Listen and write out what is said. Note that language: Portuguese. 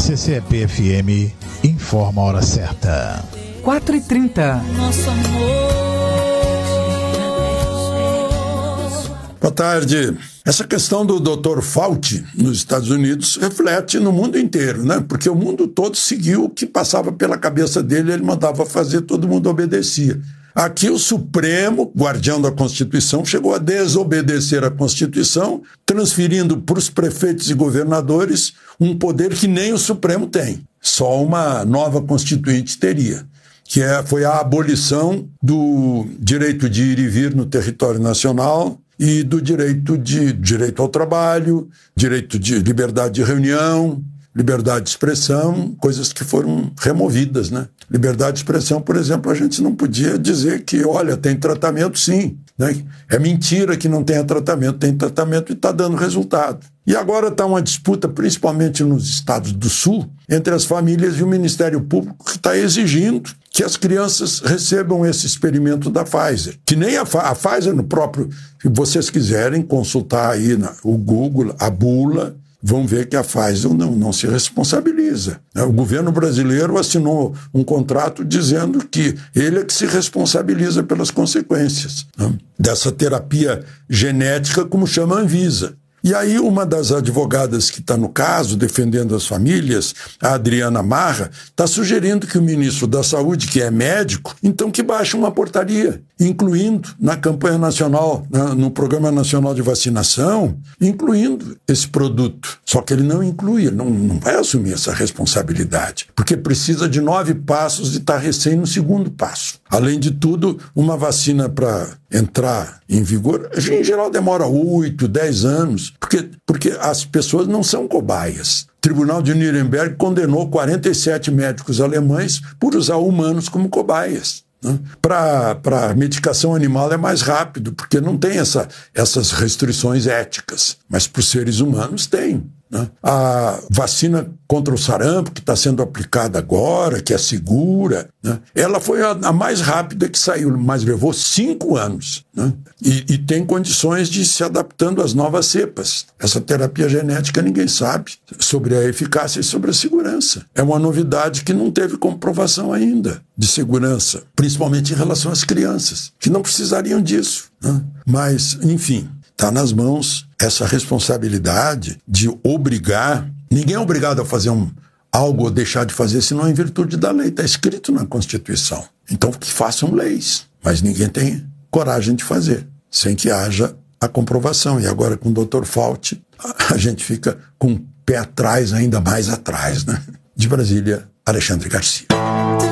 CCEP-FM informa a hora certa. 4h30. Nosso amor. Boa tarde. Essa questão do Dr. Fauci nos Estados Unidos reflete no mundo inteiro, né? Porque o mundo todo seguiu o que passava pela cabeça dele, ele mandava fazer, todo mundo obedecia. Aqui o Supremo, guardião da Constituição, chegou a desobedecer a Constituição, transferindo para os prefeitos e governadores um poder que nem o Supremo tem. Só uma nova Constituinte teria, que foi a abolição do direito de ir e vir no território nacional e do direito ao trabalho, direito de liberdade de reunião, liberdade de expressão, coisas que foram removidas, né? Liberdade de expressão, por exemplo, a gente não podia dizer que, olha, tem tratamento sim, né? É mentira que não tenha tratamento, tem tratamento e está dando resultado. E agora está uma disputa, principalmente nos estados do Sul, entre as famílias e o Ministério Público, que está exigindo que as crianças recebam esse experimento da Pfizer. Que nem a Pfizer no próprio, se vocês quiserem consultar aí o Google, a bula, vão ver que a Pfizer não se responsabiliza. O governo brasileiro assinou um contrato dizendo que ele é que se responsabiliza pelas consequências, né, dessa terapia genética, como chama a Anvisa. E aí uma das advogadas que está no caso, defendendo as famílias, a Adriana Marra, está sugerindo que o ministro da Saúde, que é médico, então que baixe uma portaria, incluindo na campanha nacional, no Programa Nacional de Vacinação, incluindo esse produto. Só que ele não inclui, ele não vai assumir essa responsabilidade, porque precisa de 9 passos e está recém no 2º passo. Além de tudo, uma vacina para entrar em vigor, em geral demora 8, 10 anos, porque as pessoas não são cobaias. O Tribunal de Nuremberg condenou 47 médicos alemães por usar humanos como cobaias. Para medicação animal é mais rápido, porque não tem essas restrições éticas, mas para os seres humanos tem. A vacina contra o sarampo, que está sendo aplicada agora, que é segura, né? Ela foi a mais rápida que saiu, mas levou 5 anos. Né? E tem condições de ir se adaptando às novas cepas. Essa terapia genética ninguém sabe sobre a eficácia e sobre a segurança. É uma novidade que não teve comprovação ainda de segurança, principalmente em relação às crianças, que não precisariam disso. Né? Mas, enfim, está nas mãos essa responsabilidade de obrigar. Ninguém é obrigado a fazer algo ou deixar de fazer, senão em virtude da lei. Está escrito na Constituição. Então que façam leis, mas ninguém tem coragem de fazer, sem que haja a comprovação. E agora com o Dr. Fauci, a gente fica com o pé atrás, ainda mais atrás, né? De Brasília, Alexandre Garcia.